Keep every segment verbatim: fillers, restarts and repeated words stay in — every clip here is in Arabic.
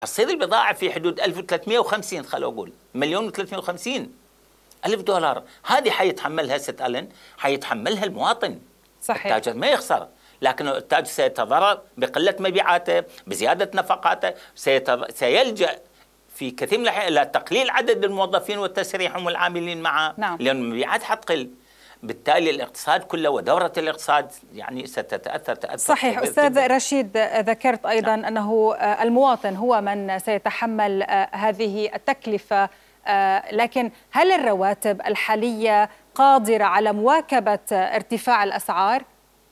تصير البضاعة في حدود ألف وثلاثمئة وخمسين، خلوا أقول مليون وثلاثمئة وخمسين ألف دولار. هذه حيتحملها ست ألن، حيتحملها المواطن. صحيح. التاجر ما يخسر، لكن التاجر سيتضرر بقلة مبيعاته، بزيادة نفقاته، سيلجأ في كثير من الأحيان إلى تقليل عدد الموظفين وتسريحهم والعاملين معه. نعم. لأن المبيعات حتقل، بالتالي الاقتصاد كله ودورة الاقتصاد يعني ستتأثر تأثر. صحيح. أستاذ رشيد، ذكرت أيضا نعم. أنه المواطن هو من سيتحمل هذه التكلفة، لكن هل الرواتب الحالية قادرة على مواكبة ارتفاع الأسعار؟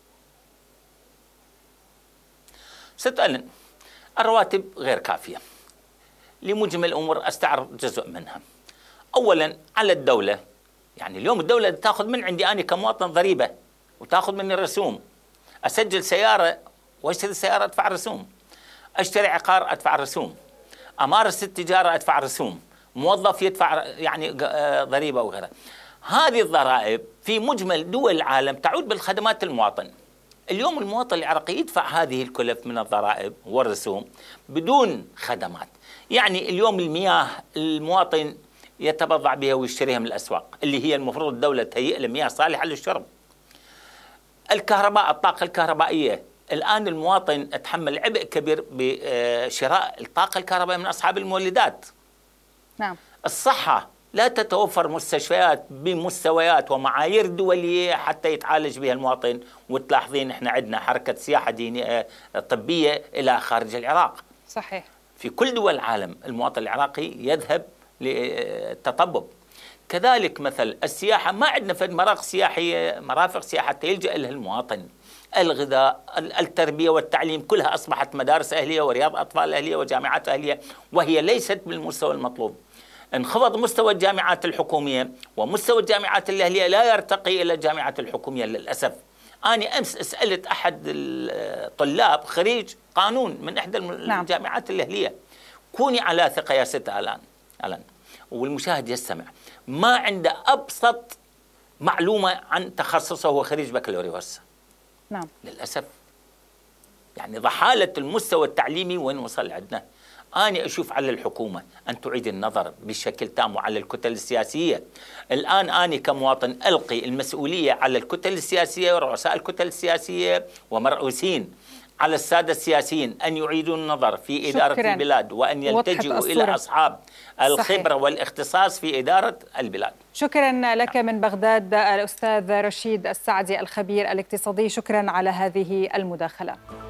ست ألن، الرواتب غير كافية لمجمل الأمور. أستعرض جزء منها. أولا على الدولة، يعني اليوم الدولة تأخذ من عندي أنا كمواطن ضريبة، وتأخذ مني الرسوم. أسجل سيارة واشتري سيارة أدفع رسوم، أشتري عقار أدفع رسوم، أمارس التجارة أدفع رسوم، موظف يدفع يعني ضريبة وغيرها. هذه الضرائب في مجمل دول العالم تعود بالخدمات المواطن. اليوم المواطن العراقي يدفع هذه الكلف من الضرائب والرسوم بدون خدمات. يعني اليوم المياه المواطن يتبضع بها ويشتريها من الأسواق، اللي هي المفروض الدولة تهيئ لمياه صالحة للشرب. الكهرباء، الطاقة الكهربائية، الآن المواطن يتحمل عبء كبير بشراء الطاقة الكهربائية من أصحاب المولدات. نعم. الصحة، لا تتوفر مستشفيات بمستويات ومعايير دولية حتى يتعالج بها المواطن. وتلاحظين احنا عندنا حركة سياحة دينية طبية إلى خارج العراق. صحيح. في كل دول العالم المواطن العراقي يذهب للتطبب. كذلك مثل السياحة، ما عندنا فد مرافق سياحية مرافق سياحة حتى يلجأ لها المواطن. الغذاء، التربية والتعليم كلها أصبحت مدارس أهلية ورياض أطفال أهلية وجامعات أهلية، وهي ليست بالمستوى المطلوب. انخفض مستوى الجامعات الحكومية، ومستوى الجامعات الأهلية لا يرتقي إلى الجامعات الحكومية للأسف. أنا أمس سألت أحد الطلاب خريج قانون من إحدى الجامعات الأهلية، كوني على ثقة يا ستة الآن الآن والمشاهد يستمع، ما عنده أبسط معلومة عن تخصصه، هو خريج بكالوريوس. نعم. للأسف يعني ضحالة المستوى التعليمي وين وصل عندنا. أنا أشوف على الحكومة أن تعيد النظر بشكل تام على الكتل السياسية. الآن أنا كمواطن ألقي المسؤولية على الكتل السياسية ورؤساء الكتل السياسية ومرؤوسين على السادة السياسيين أن يعيدوا النظر في إدارة شكراً. البلاد، وأن يلتجئوا إلى أصحاب الخبرة صحيح. والاختصاص في إدارة البلاد. شكرا لك من بغداد الأستاذ رشيد السعدي الخبير الاقتصادي، شكرا على هذه المداخلة.